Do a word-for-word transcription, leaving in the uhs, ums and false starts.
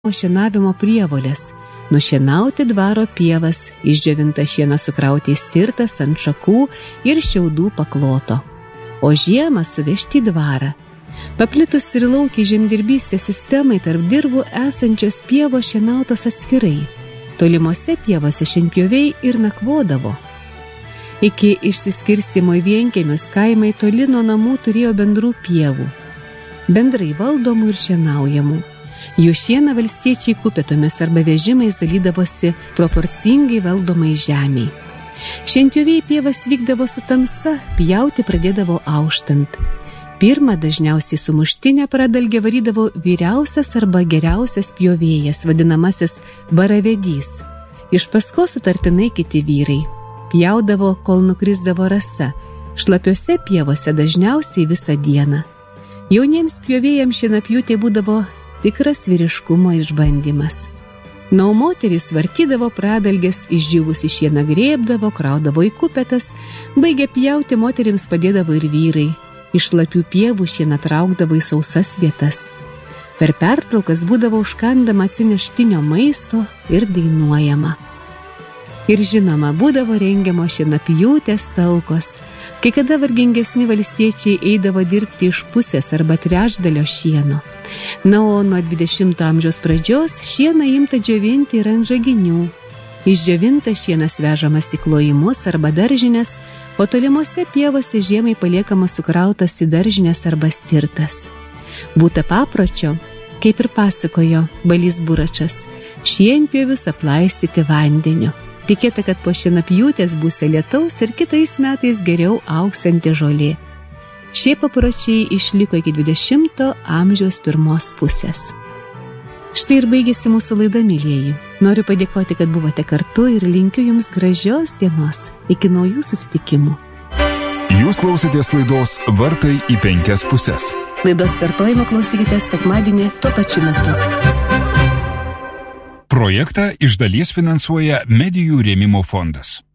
šienavimo prievolės – nušienauti dvaro pievas, išdžiovintą šieną sukrauti į stirtas ant šakų ir šiaudų pakloto, o žiemą suvežti į dvarą. Paplitus ir laukiai žemdirbystės sistemai tarp dirvų esančios pievos šienautos atskirai. Tolimose pievose šienpjoviai ir nakvodavo. Iki išsiskirstymo į vienkiemius kaimai toli nuo namų turėjo bendrų pievų, bendrai valdomų ir šienaujamų. Jų šieną valstiečiai kupetomis arba vežimais dalydavosi proporcingai valdomai žemiai. Šienpjoviai pievas vykdavo su tamsa, pjauti pradėdavo auštant. Pirmą dažniausiai sumuštinę pradalgę varydavo vyriausias arba geriausias pjovėjas, vadinamasis baravedys. Iš paskos sutartinai kiti vyrai. Pjaudavo, kol nukrisdavo rasa. Šlapiose pievose dažniausiai visą dieną. Jauniems pjovėjams šienapjūtė būdavo tikras vyriškumo išbandymas. Na, o moterys vartydavo pradalgės, išdžiūvusi šieną grėbdavo, kraudavo į kupetas, baigę pjauti moterims padėdavo ir vyrai. Iš šlapių pievų šieną traukdavo į sausas vietas. Per pertraukas būdavo užkandama atsineštinio maisto ir dainuojama. Ir žinoma, būdavo rengiamo šienapjūtės talkos. Kai kada vargingesni valstiečiai eidavo dirbti iš pusės arba trečdalio šieno. Na, o nuo dvidešimto amžiaus pradžios šieną imta džiovinti ir ant žaginių. Išdžiovintas šienas vežamas į klojimus arba daržines, o tolimose pievose žiemai paliekamas sukrautas į daržines arba stirtas. Būta papročio, kaip ir pasakojo Balys Buračas, šienpjovius aplaistyti vandeniu. Tikėta, kad po šienapjūtės būsia lietaus ir kitais metais geriau augsianti žolė. Šie papročiai išliko iki dvidešimto amžiaus pirmos pusės. Štai ir baigėsi mūsų laida, mylieji. Noriu padėkoti, kad buvote kartu ir linkiu jums gražios dienos. Iki naujų susitikimų. Jūs klausėtės laidos Vartai į penkias pusės. Laidos kartojimo klausykitės sekmadienį tuo pačiu metu. Projektą iš dalies finansuoja Medijų rėmimo fondas.